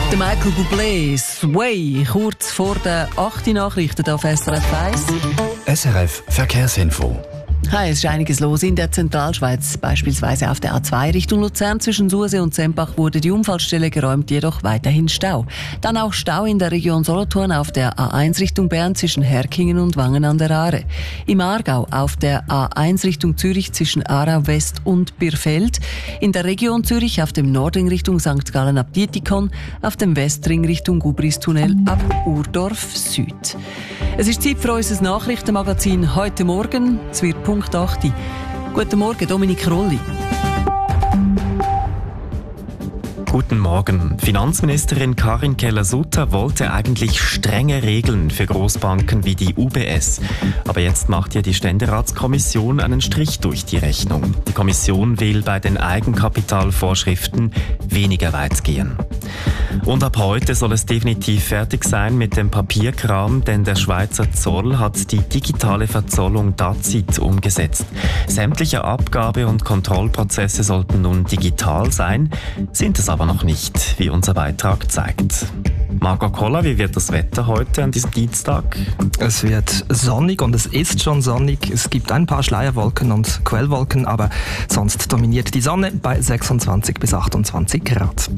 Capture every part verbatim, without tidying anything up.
Der Michael Bublé, Sway, kurz vor den acht Nachrichten auf S R F eins. S R F Verkehrsinfo. Hi, es ist einiges los in der Zentralschweiz. Beispielsweise auf der A zwei Richtung Luzern zwischen Sursee und Sempach wurde die Unfallstelle geräumt, jedoch weiterhin Stau. Dann auch Stau in der Region Solothurn auf der A eins Richtung Bern zwischen Herkingen und Wangen an der Aare. Im Aargau auf der A eins Richtung Zürich zwischen Aarau West und Birfeld. In der Region Zürich auf dem Nordring Richtung Sankt Gallen ab Dietikon. Auf dem Westring Richtung Gubristunnel ab Urdorf Süd. Es ist Zeit für unser Nachrichtenmagazin heute Morgen. Es wird Punkt acht. Guten Morgen, Dominik Rolli. Guten Morgen. Finanzministerin Karin Keller-Sutter wollte eigentlich strenge Regeln für Großbanken wie die U B S. Aber jetzt macht ja die Ständeratskommission einen Strich durch die Rechnung. Die Kommission will bei den Eigenkapitalvorschriften weniger weit gehen. Und ab heute soll es definitiv fertig sein mit dem Papierkram, denn der Schweizer Zoll hat die digitale Verzollung Dazit umgesetzt. Sämtliche Abgabe- und Kontrollprozesse sollten nun digital sein, sind es aber noch nicht, wie unser Beitrag zeigt. Marco Koller, wie wird das Wetter heute an diesem Dienstag? Es wird sonnig und es ist schon sonnig. Es gibt ein paar Schleierwolken und Quellwolken, aber sonst dominiert die Sonne bei sechsundzwanzig bis achtundzwanzig Grad.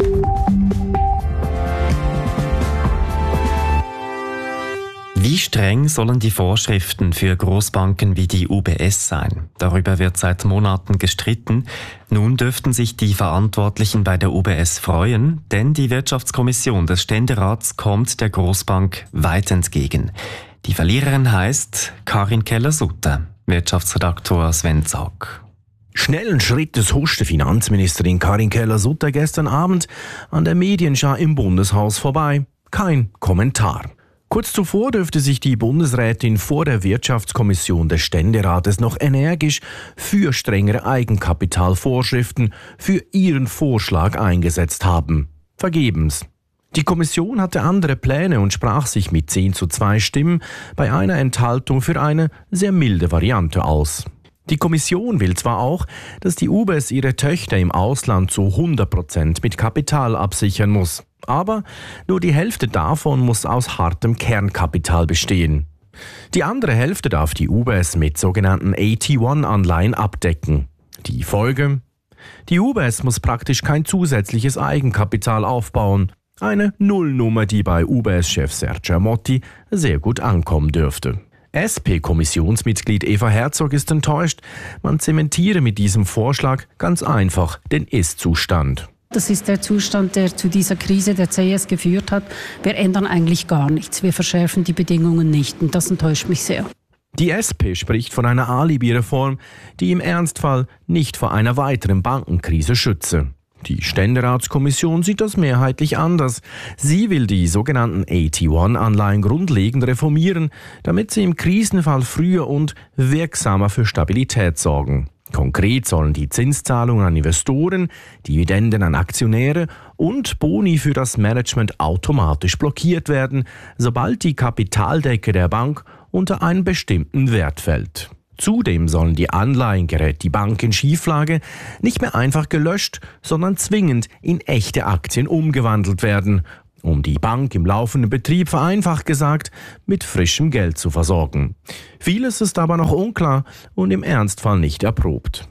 Wie streng sollen die Vorschriften für Großbanken wie die U B S sein? Darüber wird seit Monaten gestritten. Nun dürften sich die Verantwortlichen bei der U B S freuen, denn die Wirtschaftskommission des Ständerats kommt der Großbank weit entgegen. Die Verliererin heißt Karin Keller-Sutter, Wirtschaftsredaktor Sven Zaug. Schnellen Schrittes huschte Finanzministerin Karin Keller-Sutter gestern Abend an der Medienschau im Bundeshaus vorbei. Kein Kommentar. Kurz zuvor dürfte sich die Bundesrätin vor der Wirtschaftskommission des Ständerates noch energisch für strengere Eigenkapitalvorschriften für ihren Vorschlag eingesetzt haben. Vergebens. Die Kommission hatte andere Pläne und sprach sich mit zehn zu zwei Stimmen bei einer Enthaltung für eine sehr milde Variante aus. Die Kommission will zwar auch, dass die U B S ihre Töchter im Ausland zu hundert Prozent mit Kapital absichern muss. Aber nur die Hälfte davon muss aus hartem Kernkapital bestehen. Die andere Hälfte darf die U B S mit sogenannten A T eins Anleihen abdecken. Die Folge? Die U B S muss praktisch kein zusätzliches Eigenkapital aufbauen. Eine Nullnummer, die bei U B S-Chef Sergio Motti sehr gut ankommen dürfte. S P-Kommissionsmitglied Eva Herzog ist enttäuscht. Man zementiere mit diesem Vorschlag ganz einfach den Ist-Zustand. Das ist der Zustand, der zu dieser Krise der C S geführt hat. Wir ändern eigentlich gar nichts. Wir verschärfen die Bedingungen nicht. Und das enttäuscht mich sehr. Die S P spricht von einer Alibi-Reform, die im Ernstfall nicht vor einer weiteren Bankenkrise schütze. Die Ständeratskommission sieht das mehrheitlich anders. Sie will die sogenannten A T eins Anleihen grundlegend reformieren, damit sie im Krisenfall früher und wirksamer für Stabilität sorgen. Konkret sollen die Zinszahlungen an Investoren, Dividenden an Aktionäre und Boni für das Management automatisch blockiert werden, sobald die Kapitaldecke der Bank unter einen bestimmten Wert fällt. Zudem sollen die Anleihen, gerät die Bank in Schieflage, nicht mehr einfach gelöscht, sondern zwingend in echte Aktien umgewandelt werden, um die Bank im laufenden Betrieb, vereinfacht gesagt, mit frischem Geld zu versorgen. Vieles ist aber noch unklar und im Ernstfall nicht erprobt.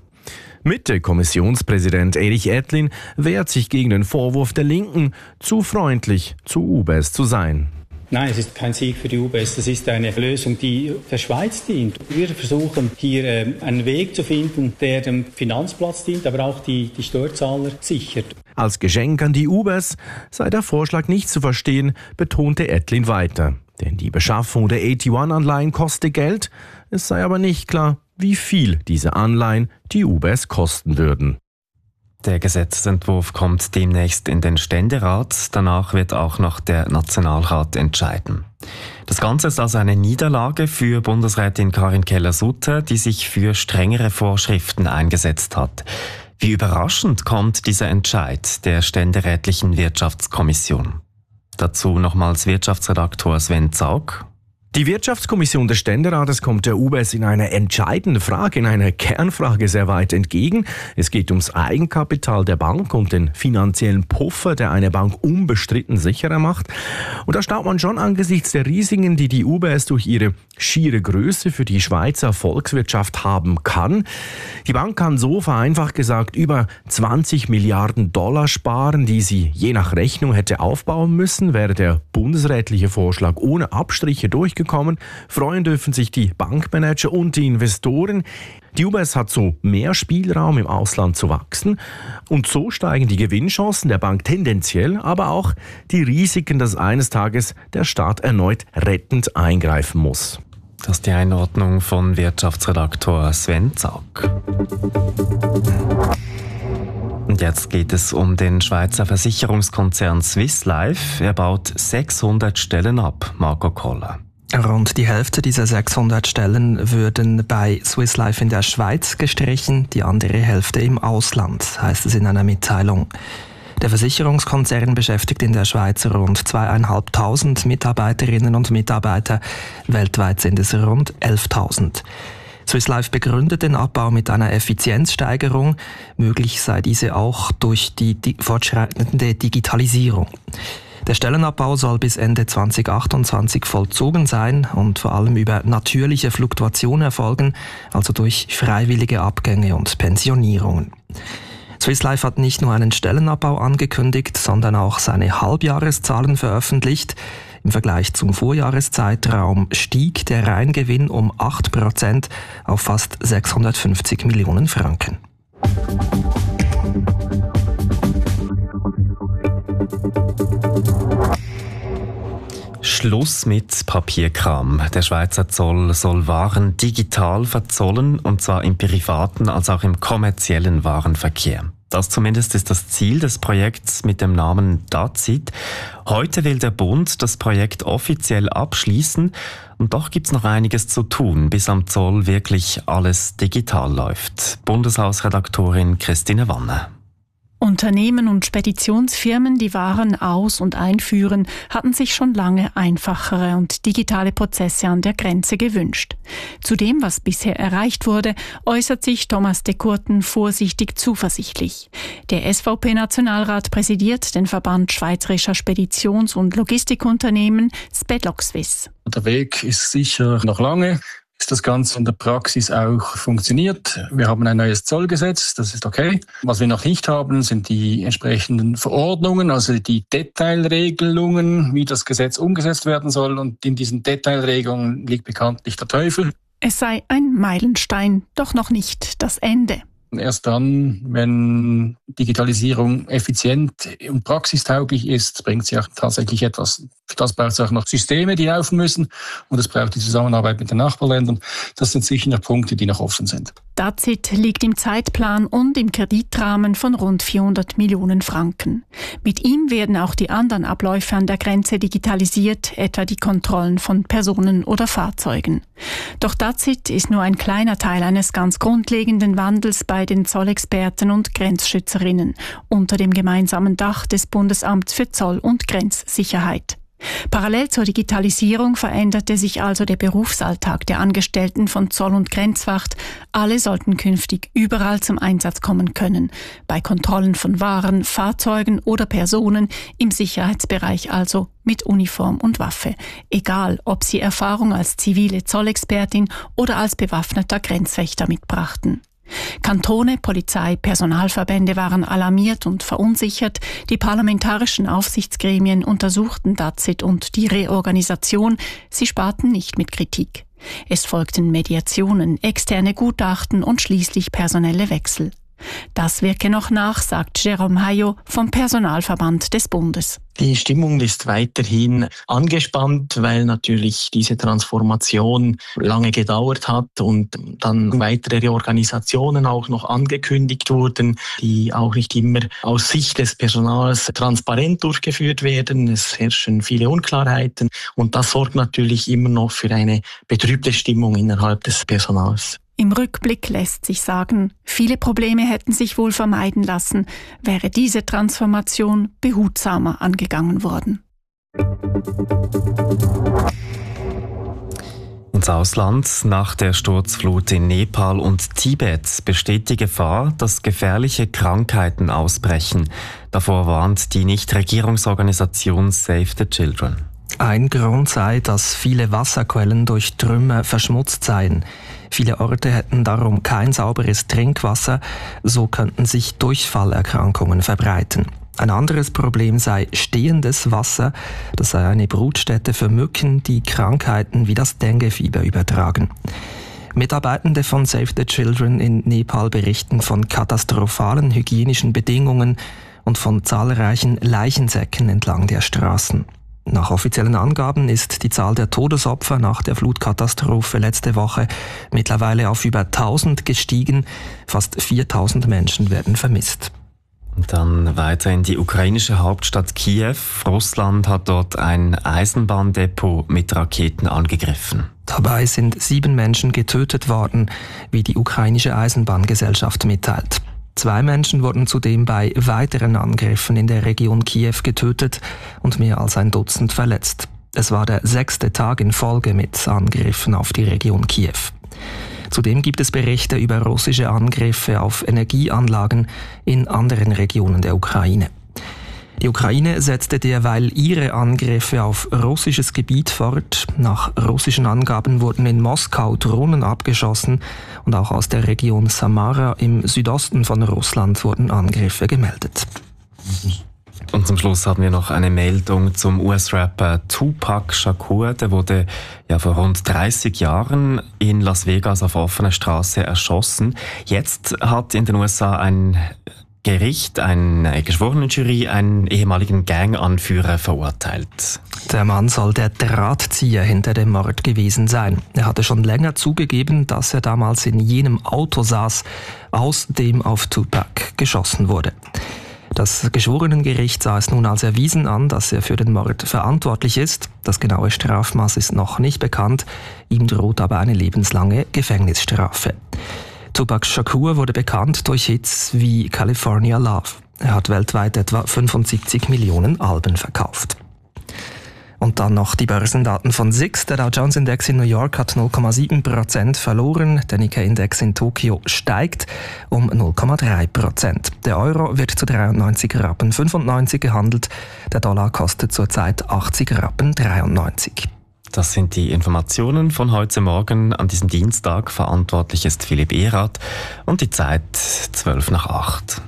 Mitte-Kommissionspräsident Erich Ettlin wehrt sich gegen den Vorwurf der Linken, zu freundlich zu U B S zu sein. Nein, es ist kein Sieg für die U B S. Das ist eine Lösung, die der Schweiz dient. Wir versuchen hier äh, einen Weg zu finden, der dem Finanzplatz dient, aber auch die, die Steuerzahler sichert. Als Geschenk an die U B S sei der Vorschlag nicht zu verstehen, betonte Ettlin weiter. Denn die Beschaffung der A T eins Anleihen koste Geld, es sei aber nicht klar, wie viel diese Anleihen die U B S kosten würden. Der Gesetzentwurf kommt demnächst in den Ständerat. Danach wird auch noch der Nationalrat entscheiden. Das Ganze ist also eine Niederlage für Bundesrätin Karin Keller-Sutter, die sich für strengere Vorschriften eingesetzt hat. Wie überraschend kommt dieser Entscheid der ständerätlichen Wirtschaftskommission? Dazu nochmals Wirtschaftsredaktor Sven Zaug. Die Wirtschaftskommission des Ständerates kommt der U B S in einer entscheidenden Frage, in einer Kernfrage sehr weit entgegen. Es geht ums Eigenkapital der Bank und den finanziellen Puffer, der eine Bank unbestritten sicherer macht. Und da staunt man schon angesichts der Risiken, die die U B S durch ihre schiere Größe für die Schweizer Volkswirtschaft haben kann. Die Bank kann so vereinfacht gesagt über zwanzig Milliarden Dollar sparen, die sie je nach Rechnung hätte aufbauen müssen, wäre der bundesrätliche Vorschlag ohne Abstriche durchgekommen. Freuen dürfen sich die Bankmanager und die Investoren. Die U B S hat so mehr Spielraum im Ausland zu wachsen und so steigen die Gewinnchancen der Bank tendenziell, aber auch die Risiken, dass eines Tages der Staat erneut rettend eingreifen muss. Das ist die Einordnung von Wirtschaftsredaktor Sven Zack. Und jetzt geht es um den Schweizer Versicherungskonzern Swiss Life. Er baut sechshundert Stellen ab, Marco Koller. Rund die Hälfte dieser sechshundert Stellen würden bei Swiss Life in der Schweiz gestrichen, die andere Hälfte im Ausland, heißt es in einer Mitteilung. Der Versicherungskonzern beschäftigt in der Schweiz rund zweieinhalbtausend Mitarbeiterinnen und Mitarbeiter. Weltweit sind es rund elftausend. Swiss Life begründet den Abbau mit einer Effizienzsteigerung. Möglich sei diese auch durch die, die fortschreitende Digitalisierung. Der Stellenabbau soll bis Ende zweitausendachtundzwanzig vollzogen sein und vor allem über natürliche Fluktuation erfolgen, also durch freiwillige Abgänge und Pensionierungen. Swiss Life hat nicht nur einen Stellenabbau angekündigt, sondern auch seine Halbjahreszahlen veröffentlicht. Im Vergleich zum Vorjahreszeitraum stieg der Reingewinn um acht Prozent auf fast sechshundertfünfzig Millionen Franken. Schluss mit Papierkram. Der Schweizer Zoll soll Waren digital verzollen, und zwar im privaten als auch im kommerziellen Warenverkehr. Das zumindest ist das Ziel des Projekts mit dem Namen DAZID. Heute will der Bund das Projekt offiziell abschließen, und doch gibt's noch einiges zu tun, bis am Zoll wirklich alles digital läuft. Bundeshausredaktorin Christine Wanne. Unternehmen und Speditionsfirmen, die Waren aus- und einführen, hatten sich schon lange einfachere und digitale Prozesse an der Grenze gewünscht. Zu dem, was bisher erreicht wurde, äußert sich Thomas de Kurten vorsichtig zuversichtlich. Der S V P-Nationalrat präsidiert den Verband Schweizerischer Speditions- und Logistikunternehmen Spedlock Swiss. Der Weg ist sicher noch lange. Ist das Ganze in der Praxis auch funktioniert. Wir haben ein neues Zollgesetz, das ist okay. Was wir noch nicht haben, sind die entsprechenden Verordnungen, also die Detailregelungen, wie das Gesetz umgesetzt werden soll. Und in diesen Detailregelungen liegt bekanntlich der Teufel. Es sei ein Meilenstein, doch noch nicht das Ende. Erst dann, wenn Digitalisierung effizient und praxistauglich ist, bringt sie auch tatsächlich etwas. Für das braucht es auch noch Systeme, die laufen müssen, und es braucht die Zusammenarbeit mit den Nachbarländern. Das sind sicher noch Punkte, die noch offen sind. DAZID liegt im Zeitplan und im Kreditrahmen von rund vierhundert Millionen Franken. Mit ihm werden auch die anderen Abläufe an der Grenze digitalisiert, etwa die Kontrollen von Personen oder Fahrzeugen. Doch DAZID ist nur ein kleiner Teil eines ganz grundlegenden Wandels bei den Zollexperten und Grenzschützerinnen unter dem gemeinsamen Dach des Bundesamts für Zoll- und Grenzsicherheit. Parallel zur Digitalisierung veränderte sich also der Berufsalltag der Angestellten von Zoll- und Grenzwacht. Alle sollten künftig überall zum Einsatz kommen können. Bei Kontrollen von Waren, Fahrzeugen oder Personen, im Sicherheitsbereich also mit Uniform und Waffe. Egal, ob sie Erfahrung als zivile Zollexpertin oder als bewaffneter Grenzwächter mitbrachten. Kantone, Polizei, Personalverbände waren alarmiert und verunsichert. Die parlamentarischen Aufsichtsgremien untersuchten DAZID und die Reorganisation. Sie sparten nicht mit Kritik. Es folgten Mediationen, externe Gutachten und schließlich personelle Wechsel. Das wirke noch nach, sagt Jérôme Hayot vom Personalverband des Bundes. Die Stimmung ist weiterhin angespannt, weil natürlich diese Transformation lange gedauert hat und dann weitere Reorganisationen auch noch angekündigt wurden, die auch nicht immer aus Sicht des Personals transparent durchgeführt werden. Es herrschen viele Unklarheiten und das sorgt natürlich immer noch für eine betrübte Stimmung innerhalb des Personals. Im Rückblick lässt sich sagen, viele Probleme hätten sich wohl vermeiden lassen, wäre diese Transformation behutsamer angegangen worden. Ins Ausland. Nach der Sturzflut in Nepal und Tibet besteht die Gefahr, dass gefährliche Krankheiten ausbrechen. Davor warnt die Nichtregierungsorganisation Save the Children. Ein Grund sei, dass viele Wasserquellen durch Trümmer verschmutzt seien. Viele Orte hätten darum kein sauberes Trinkwasser, so könnten sich Durchfallerkrankungen verbreiten. Ein anderes Problem sei stehendes Wasser, das sei eine Brutstätte für Mücken, die Krankheiten wie das Denguefieber übertragen. Mitarbeitende von Save the Children in Nepal berichten von katastrophalen hygienischen Bedingungen und von zahlreichen Leichensäcken entlang der Straßen. Nach offiziellen Angaben ist die Zahl der Todesopfer nach der Flutkatastrophe letzte Woche mittlerweile auf über tausend gestiegen. Fast viertausend Menschen werden vermisst. Dann weiter in die ukrainische Hauptstadt Kiew. Russland hat dort ein Eisenbahndepot mit Raketen angegriffen. Dabei sind sieben Menschen getötet worden, wie die ukrainische Eisenbahngesellschaft mitteilt. Zwei Menschen wurden zudem bei weiteren Angriffen in der Region Kiew getötet und mehr als ein Dutzend verletzt. Es war der sechste Tag in Folge mit Angriffen auf die Region Kiew. Zudem gibt es Berichte über russische Angriffe auf Energieanlagen in anderen Regionen der Ukraine. Die Ukraine setzte derweil ihre Angriffe auf russisches Gebiet fort. Nach russischen Angaben wurden in Moskau Drohnen abgeschossen und auch aus der Region Samara im Südosten von Russland wurden Angriffe gemeldet. Und zum Schluss haben wir noch eine Meldung zum U S-Rapper Tupac Shakur. Der wurde ja vor rund dreißig Jahren in Las Vegas auf offener Straße erschossen. Jetzt hat in den U S A ein Gericht, eine Geschworenenjury, einen ehemaligen Ganganführer verurteilt. Der Mann soll der Drahtzieher hinter dem Mord gewesen sein. Er hatte schon länger zugegeben, dass er damals in jenem Auto saß, aus dem auf Tupac geschossen wurde. Das Geschworenengericht sah es nun als erwiesen an, dass er für den Mord verantwortlich ist. Das genaue Strafmaß ist noch nicht bekannt. Ihm droht aber eine lebenslange Gefängnisstrafe. Tupac Shakur wurde bekannt durch Hits wie California Love. Er hat weltweit etwa fünfundsiebzig Millionen Alben verkauft. Und dann noch die Börsendaten von S I X. Der Dow Jones Index in New York hat null Komma sieben Prozent verloren. Der Nikkei Index in Tokio steigt um null Komma drei Prozent. Der Euro wird zu dreiundneunzig Rappen fünfundneunzig gehandelt. Der Dollar kostet zurzeit achtzig Rappen dreiundneunzig. Das sind die Informationen von heute Morgen an diesem Dienstag. Verantwortlich ist Philipp Erath und die Zeit zwölf nach acht.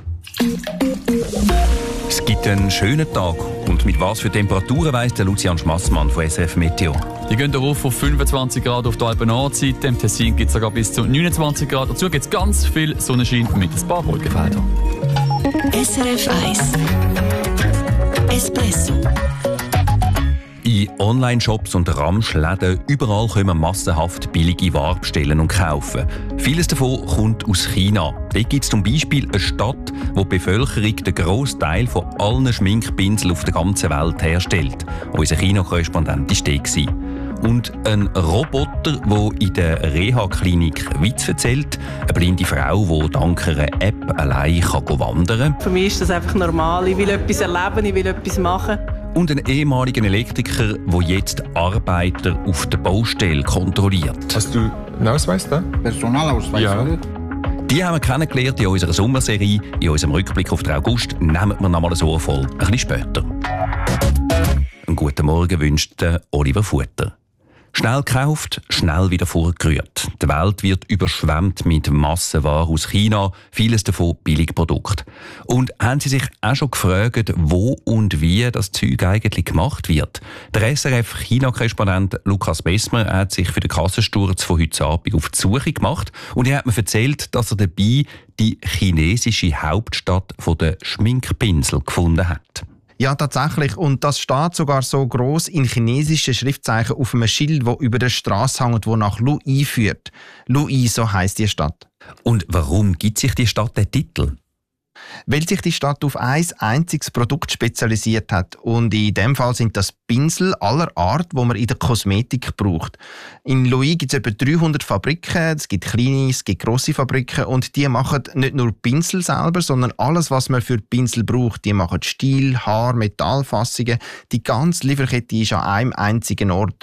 Es gibt einen schönen Tag. Und mit was für Temperaturen weiss der Lucian Schmassmann von S R F Meteo. Die gehen darauf auf fünfundzwanzig Grad auf der Alpen-Nordseite. Im Tessin gibt es sogar bis zu neunundzwanzig Grad. Dazu gibt es ganz viel Sonnenschein mit ein paar Wolkenfeldern. S R F eins Espresso. In Online-Shops und Ramschläden überall können wir massenhaft billige Ware bestellen und kaufen. Vieles davon kommt aus China. Dort gibt es zum Beispiel eine Stadt, wo die Bevölkerung den grossen Teil von allen Schminkpinseln auf der ganzen Welt herstellt. Unser China-Korrespondent war dort. Und ein Roboter, der in der Reha-Klinik Witz erzählt. Eine blinde Frau, die dank einer App allein wandern kann. Für mich ist das einfach normal. Ich will etwas erleben, ich will etwas machen. Und einen ehemaligen Elektriker, der jetzt Arbeiter auf der Baustelle kontrolliert. Hast du einen Ausweis da? Personalausweis, ja. oder? Die haben wir kennengelernt in unserer Sommerserie. In unserem Rückblick auf den August nehmen wir noch mal ein Ohr voll, ein bisschen später. Einen guten Morgen wünscht Oliver Futter. Schnell gekauft, schnell wieder vorgerührt. Die Welt wird überschwemmt mit Massenware aus China, vieles davon Billigprodukte. Und haben Sie sich auch schon gefragt, wo und wie das Zeug eigentlich gemacht wird? Der S R F-China-Korrespondent Lukas Bessmer hat sich für den Kassensturz von heute Abend auf die Suche gemacht und er hat mir erzählt, dass er dabei die chinesische Hauptstadt der Schminkpinsel gefunden hat. Ja, tatsächlich. Und das steht sogar so gross in chinesischen Schriftzeichen auf einem Schild, das über der Straße hängt, das nach Luyi führt. Luyi, so heisst die Stadt. Und warum gibt sich die Stadt den Titel? Weil sich die Stadt auf ein einziges Produkt spezialisiert hat. Und in dem Fall sind das Pinsel aller Art, die man in der Kosmetik braucht. In Luyi gibt es etwa dreihundert Fabriken, es gibt kleine, es gibt grosse Fabriken und die machen nicht nur Pinsel selber, sondern alles, was man für Pinsel braucht. Die machen Stiel, Haar, Metallfassungen. Die ganze Lieferkette ist an einem einzigen Ort.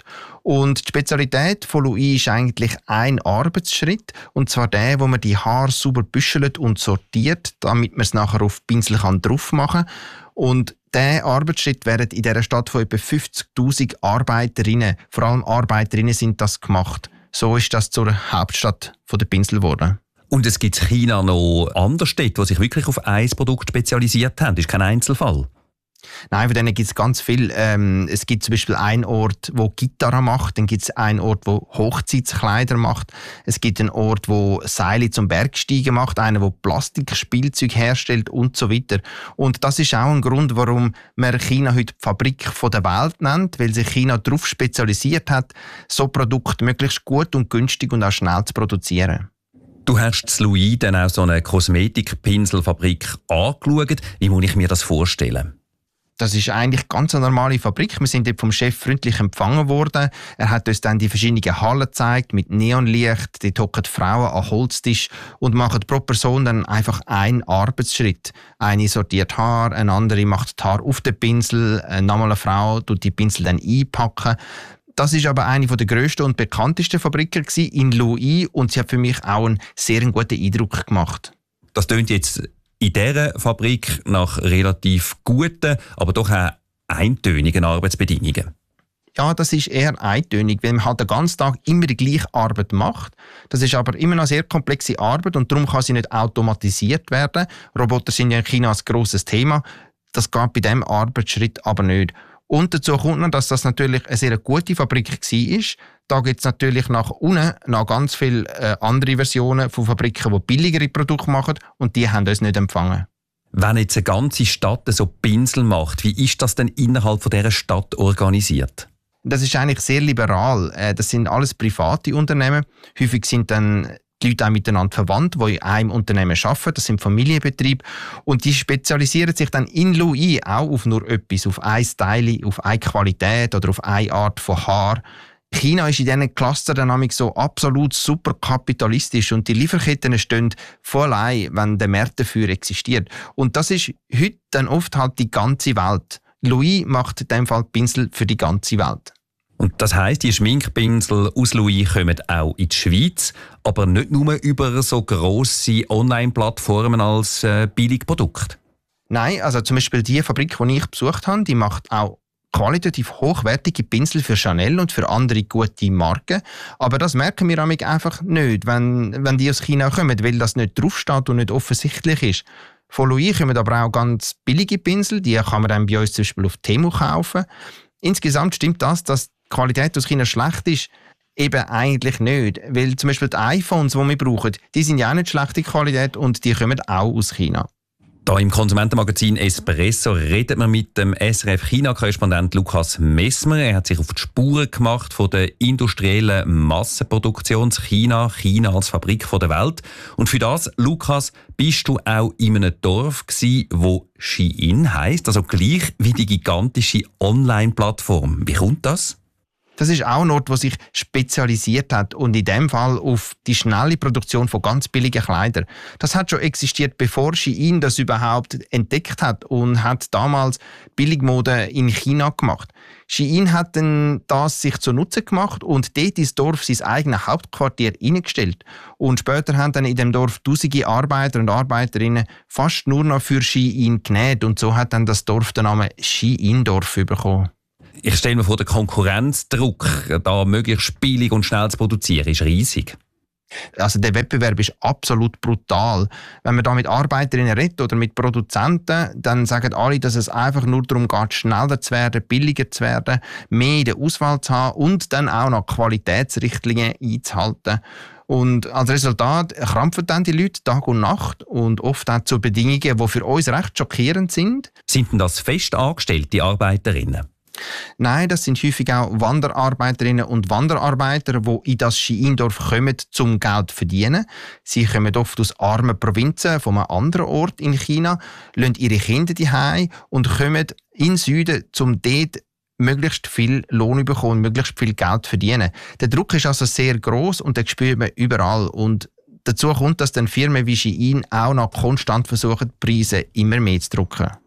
Und die Spezialität von Louis ist eigentlich ein Arbeitsschritt, und zwar der, wo man die Haare sauber büschelt und sortiert, damit man es nachher auf Pinsel kann drauf machen kann. Und dieser Arbeitsschritt wird in dieser Stadt von etwa fünfzigtausend Arbeiterinnen, vor allem Arbeiterinnen sind das gemacht. So ist das zur Hauptstadt der Pinsel geworden. Und es gibt in China noch andere Städte, die sich wirklich auf ein Produkt spezialisiert haben. Das ist kein Einzelfall. Nein, von denen gibt es ganz viel. Ähm, es gibt zum Beispiel einen Ort, wo Gitarre macht, dann gibt es einen Ort, wo Hochzeitskleider macht, es gibt einen Ort, wo Seile zum Bergsteigen macht, einen, wo Plastikspielzeug herstellt und so weiter. Und das ist auch ein Grund, warum man China heute die Fabrik von der Welt nennt, weil sich China darauf spezialisiert hat, so Produkte möglichst gut und günstig und auch schnell zu produzieren. Du hast in Louis dann auch so eine Kosmetikpinselfabrik angeschaut. Wie muss ich mir das vorstellen? Das ist eigentlich ganz eine normale Fabrik. Wir sind dort vom Chef freundlich empfangen worden. Er hat uns dann die verschiedenen Hallen gezeigt mit Neonlicht. Dort hocken Frauen an Holztisch und machen pro Person dann einfach einen Arbeitsschritt. Eine sortiert Haar, eine andere macht die Haare auf den Pinsel, nochmal eine Frau tut die Pinsel dann einpacken. Das ist aber eine der grössten und bekanntesten Fabriken in Louis und sie hat für mich auch einen sehr guten Eindruck gemacht. Das tönt jetzt in dieser Fabrik nach relativ guten, aber doch auch eintönigen Arbeitsbedingungen. Ja, das ist eher eintönig, weil man halt den ganzen Tag immer die gleiche Arbeit macht. Das ist aber immer noch sehr komplexe Arbeit und darum kann sie nicht automatisiert werden. Roboter sind ja in China ein grosses Thema. Das geht bei diesem Arbeitsschritt aber nicht. Und dazu kommt noch, dass das natürlich eine sehr gute Fabrik war. Da gibt es natürlich nach unten noch ganz viele äh, andere Versionen von Fabriken, die billigere Produkte machen und die haben uns nicht empfangen. Wenn jetzt eine ganze Stadt so Pinsel macht, wie ist das denn innerhalb von dieser Stadt organisiert? Das ist eigentlich sehr liberal. Äh, das sind alles private Unternehmen. Häufig sind dann die Leute auch miteinander verwandt, die in einem Unternehmen arbeiten. Das sind Familienbetriebe. Und die spezialisieren sich dann in Louis auch auf nur etwas, auf ein Style, auf eine Qualität oder auf eine Art von Haar. China ist in diesen Clusterdynamik so absolut super kapitalistisch und die Lieferketten stehen voll ein, wenn der Markt dafür existiert. Und das ist heute dann oft halt die ganze Welt. Louis macht in diesem Fall Pinsel für die ganze Welt. Und das heisst, die Schminkpinsel aus Louis kommen auch in die Schweiz, aber nicht nur über so grosse Online-Plattformen als äh, Billigprodukt. Nein, also zum Beispiel die Fabrik, die ich besucht habe, die macht auch qualitativ hochwertige Pinsel für Chanel und für andere gute Marken. Aber das merken wir einfach nicht, wenn, wenn die aus China kommen, weil das nicht draufsteht und nicht offensichtlich ist. Von Louis kommen aber auch ganz billige Pinsel, die kann man dann bei uns zum Beispiel auf Temu kaufen. Insgesamt stimmt das, dass die Qualität aus China schlecht ist, eben eigentlich nicht. Weil zum Beispiel die iPhones, die wir brauchen, die sind ja auch nicht schlechte Qualität und die kommen auch aus China. Da im Konsumentenmagazin Espresso redet man mit dem S R F-China-Korrespondent Lukas Messmer. Er hat sich auf die Spuren gemacht von der industriellen Massenproduktion in China, China als Fabrik der Welt. Und für das, Lukas, bist du auch in einem Dorf gsi, wo Shein heisst, also gleich wie die gigantische Online-Plattform. Wie kommt das? Das ist auch ein Ort, der sich spezialisiert hat und in dem Fall auf die schnelle Produktion von ganz billigen Kleidern. Das hat schon existiert, bevor Shein das überhaupt entdeckt hat und hat damals Billigmode in China gemacht. Shein hat dann das sich zunutze gemacht und dort ins Dorf sein eigenes Hauptquartier eingestellt. Und später haben dann in dem Dorf tausende Arbeiter und Arbeiterinnen fast nur noch für Shein genäht und so hat dann das Dorf den Namen Shein-Dorf bekommen. Ich stelle mir vor, der Konkurrenzdruck, da möglichst billig und schnell zu produzieren, ist riesig. Also der Wettbewerb ist absolut brutal. Wenn man da mit Arbeiterinnen redet oder mit Produzenten, dann sagen alle, dass es einfach nur darum geht, schneller zu werden, billiger zu werden, mehr in der Auswahl zu haben und dann auch noch Qualitätsrichtlinien einzuhalten. Und als Resultat krampfen dann die Leute Tag und Nacht und oft auch zu Bedingungen, die für uns recht schockierend sind. Sind denn das fest angestellte Arbeiterinnen? Nein, das sind häufig auch Wanderarbeiterinnen und Wanderarbeiter, die in das Shein-Dorf kommen, um Geld zu verdienen. Sie kommen oft aus armen Provinzen von einem anderen Ort in China, lassen ihre Kinder zu Hause und kommen in den Süden, um dort möglichst viel Lohn zu bekommen, möglichst viel Geld zu verdienen. Der Druck ist also sehr gross und den spürt man überall. Und dazu kommt, dass dann Firmen wie Shein auch noch konstant versuchen, die Preise immer mehr zu drücken.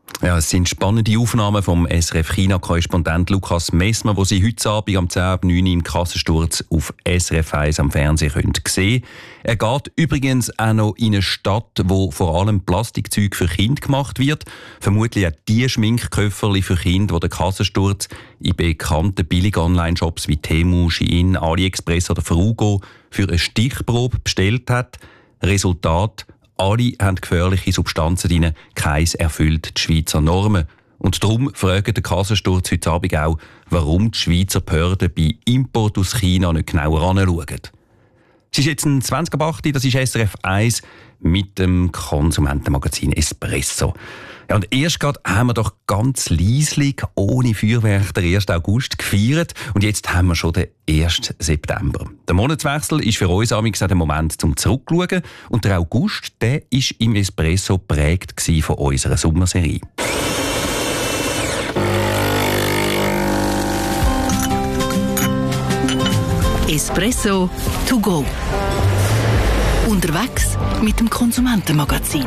Ja, es sind spannende Aufnahmen vom S R F-China-Korrespondent Lukas Messmer, wo Sie heute Abend am zehn ab neun im Kassensturz auf S R F eins am Fernsehen können sehen. Er geht übrigens auch noch in eine Stadt, wo vor allem Plastikzeug für Kinder gemacht wird. Vermutlich auch die Schminkköfferli für Kinder, die der Kassensturz in bekannten Billig-Online-Shops wie Temu, Shein, AliExpress oder Frugo für eine Stichprobe bestellt hat. Resultat: alle haben gefährliche Substanzen drin, keins erfüllt die Schweizer Normen. Und darum fragt der Kassensturz heute Abend auch, warum die Schweizer Behörden bei Import aus China nicht genauer anschauen. Es ist jetzt ein zwanzig ab acht, das ist S R F eins mit dem Konsumentenmagazin Espresso. Ja, und erst gerade haben wir doch ganz leislich, ohne Feuerwerk, den ersten August gefeiert. Und jetzt haben wir schon den ersten September. Der Monatswechsel ist für uns amigs der Moment zum Zurückschauen. Und der August, der ist im Espresso geprägt von unserer Sommerserie. Espresso to go. Unterwegs mit dem Konsumentenmagazin.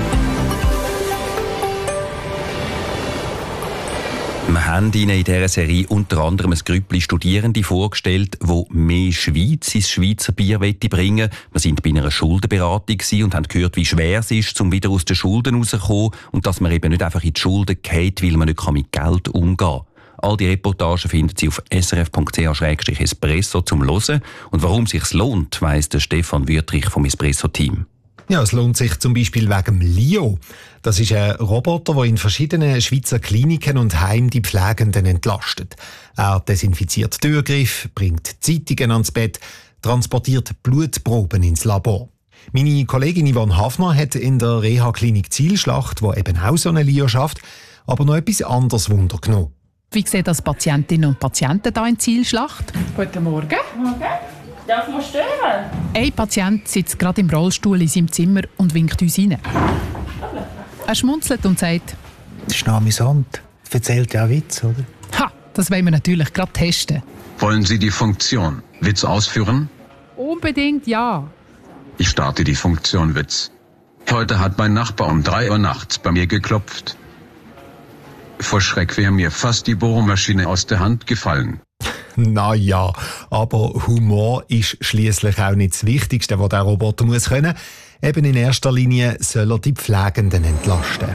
Wir haben Ihnen in dieser Serie unter anderem ein Grüppli Studierende vorgestellt, die mehr Schweiz ins Schweizer Bier bringen wollen. Wir waren bei einer Schuldenberatung und haben gehört, wie schwer es ist, um wieder aus den Schulden rauszukommen und dass man eben nicht einfach in die Schulden geht, weil man nicht mit Geld umgehen kann. All die Reportagen finden Sie auf s r f punkt c h slash espresso zum Hören. Und warum es sich lohnt, weiss der Stefan Wüttrich vom Espresso-Team. Ja, es lohnt sich zum Beispiel wegen Lio. Das ist ein Roboter, der in verschiedenen Schweizer Kliniken und Heimen die Pflegenden entlastet. Er desinfiziert Türgriffe, bringt Zeitungen ans Bett, transportiert Blutproben ins Labor. Meine Kollegin Yvonne Hafner hat in der Reha-Klinik Zielschlacht, wo eben auch so eine Lio schafft, aber noch etwas anderes Wunder genommen. Wie sehen das Patientinnen und Patienten hier in Zielschlacht? Guten Morgen. Morgen. Darf man stören? Ein Patient sitzt gerade im Rollstuhl in seinem Zimmer und winkt uns rein. Er schmunzelt und sagt: Das ist noch amüsant. Erzählt ja auch Witz, oder? Ha, das wollen wir natürlich gerade testen. Wollen Sie die Funktion Witz ausführen? Unbedingt ja. Ich starte die Funktion Witz. Heute hat mein Nachbar um drei Uhr nachts bei mir geklopft. Vor Schreck wäre mir fast die Bohrmaschine aus der Hand gefallen. Na ja, aber Humor ist schliesslich auch nicht das Wichtigste, was der Roboter muss können. Eben in erster Linie soll er die Pflegenden entlasten.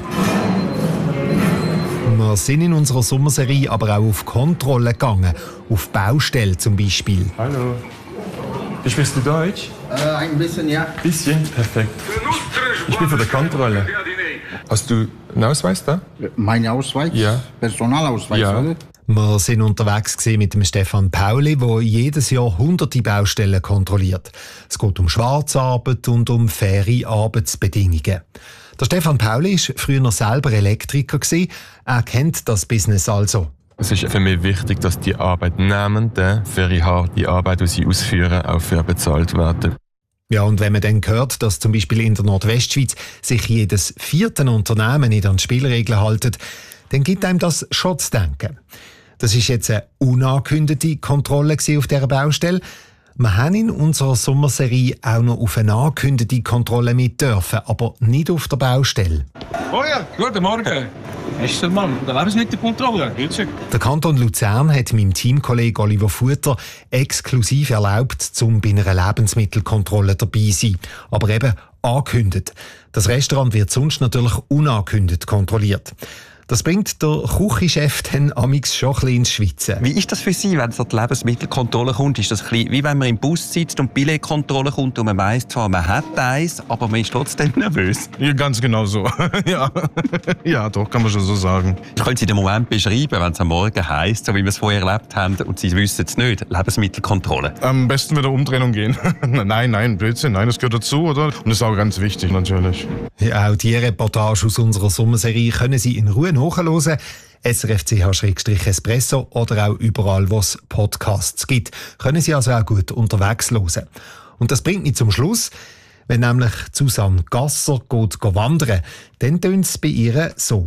Wir sind in unserer Sommerserie aber auch auf Kontrolle gegangen, auf Baustellen zum Beispiel. Hallo. Sprichst du Deutsch? Äh, ein bisschen, ja. Bisschen? Perfekt. Ich bin für die Kontrolle. Hast du einen Ausweis da? Mein Ausweis? Ja. Personalausweis, ja. oder? Wir sind unterwegs mit dem Stefan Pauli, der jedes Jahr hunderte Baustellen kontrolliert. Es geht um Schwarzarbeit und um faire Arbeitsbedingungen. Der Stefan Pauli war früher selber Elektriker. Er kennt das Business also. Es ist für mich wichtig, dass die Arbeitnehmenden für ihre harte Arbeit, die sie ausführen, auch fair bezahlt werden. Ja, und wenn man dann hört, dass zum Beispiel in der Nordwestschweiz sich jedes vierte Unternehmen nicht an die Spielregeln hält, dann gibt einem das schon zu denken. Das ist jetzt eine unangekündigte Kontrolle auf dieser Baustelle. Wir haben in unserer Sommerserie auch noch auf eine angekündigte Kontrolle mit dürfen, aber nicht auf der Baustelle. Oh ja, guten Morgen. Ist der Mann, da wäre es nicht die Kontrolle. Der Kanton Luzern hat meinem Teamkollegen Oliver Futter exklusiv erlaubt, zum bei einer Lebensmittelkontrolle dabei zu sein. Aber eben angekündigt. Das Restaurant wird sonst natürlich unangekündigt kontrolliert. Das bringt der Küchenchef dann amix schon ein bisschen ins Schwitzen. Wie ist das für Sie, wenn so die Lebensmittelkontrolle kommt? Ist das ein bisschen wie wenn man im Bus sitzt und die Billetkontrolle kommt und man weiss zwar, man hat eins, aber man ist trotzdem nervös? Ja, ganz genau so. ja. ja, doch, kann man schon so sagen. Können Sie den Moment beschreiben, wenn es am Morgen heisst, so wie wir es vorher erlebt haben und Sie wissen es nicht, Lebensmittelkontrolle? Am besten wieder Umdrehung gehen. nein, nein, Blödsinn, nein, das gehört dazu, oder? Und das ist auch ganz wichtig, natürlich. Ja, auch die Reportage aus unserer Sommerserie können Sie in Ruhe nachhören. S R F C H Espresso oder auch überall, wo es Podcasts gibt. Können Sie also auch gut unterwegs hören. Und das bringt mich zum Schluss. Wenn nämlich Susanne Gasser geht, geht wandern, dann tönt es bei ihr so.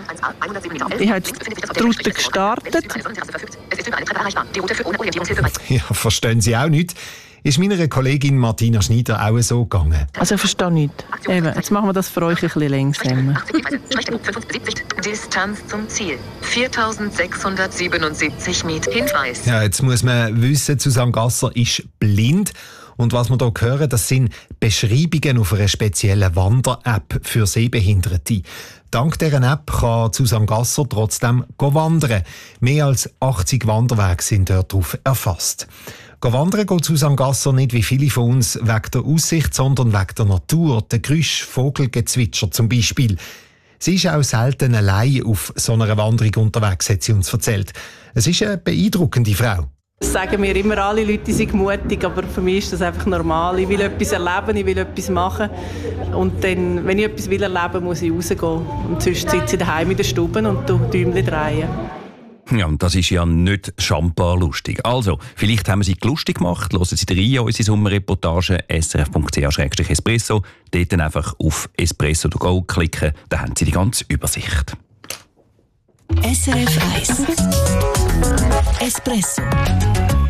Ich habe die Route gestartet. Ja, verstehen Sie auch nicht. Ist meiner Kollegin Martina Schneider auch so gegangen. Also ich verstehe nichts. Eben, jetzt machen wir das für euch ein bisschen langsamer. Distanz zum Ziel. viertausendsechshundertsiebenundsiebzig Meter. Hinweis. Ja, jetzt muss man wissen, Susanne Gasser ist blind. Und was wir hier hören, das sind Beschreibungen auf einer speziellen Wander-App für Sehbehinderte. Dank dieser App kann Susanne Gasser trotzdem wandern. Mehr als achtzig Wanderwege sind dort drauf erfasst. Wandern geht Susanne Gasser nicht wie viele von uns wegen der Aussicht, sondern wegen der Natur, der Geräusche, Vogelgezwitscher zum Beispiel. Sie ist auch selten allein auf so einer Wanderung unterwegs, hat sie uns erzählt. Es ist eine beeindruckende Frau. Das sagen mir immer alle Leute, die sind mutig, aber für mich ist das einfach normal. Ich will etwas erleben, ich will etwas machen. Und dann, wenn ich etwas will erleben, muss ich rausgehen. Und sonst sitze ich daheim in der Stube und Däumchen drehen. Ja, und das ist ja nicht schambar lustig. Also, vielleicht haben wir sie lustig gemacht. Hören Sie rein in unsere Sommerreportage s r f punkt c h slash espresso. Dort dann einfach auf Espresso to go klicken, dann haben Sie die ganze Übersicht. S R F eins Espresso